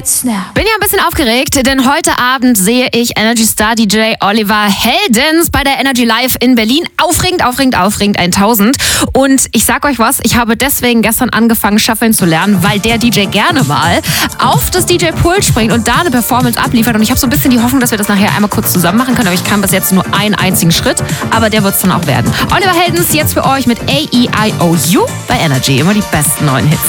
Bin ja ein bisschen aufgeregt, denn heute Abend sehe ich Energy Star DJ Oliver Heldens bei der Energy Live in Berlin. Aufregend, 1000. Und ich sag euch was, ich habe deswegen gestern angefangen, Shufflen zu lernen, weil der DJ gerne mal auf das DJ-Pult springt und da eine Performance abliefert. Und ich habe so ein bisschen die Hoffnung, dass wir das nachher einmal kurz zusammen machen können. Aber ich kann bis jetzt nur einen einzigen Schritt, aber der wird es dann auch werden. Oliver Heldens jetzt für euch mit A-E-I-O-U bei Energy. Immer die besten neuen Hits.